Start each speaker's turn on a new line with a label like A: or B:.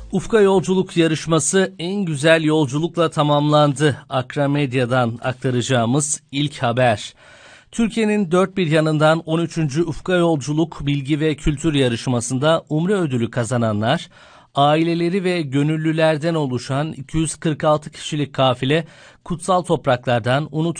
A: Ufka Yolculuk yarışması en güzel yolculukla tamamlandı. Akra Medya'dan aktaracağımız ilk haber. Türkiye'nin dört bir yanından 13. Ufka Yolculuk Bilgi ve Kültür Yarışması'nda Umre ödülü kazananlar, aileleri ve gönüllülerden oluşan 246 kişilik kafile kutsal topraklardan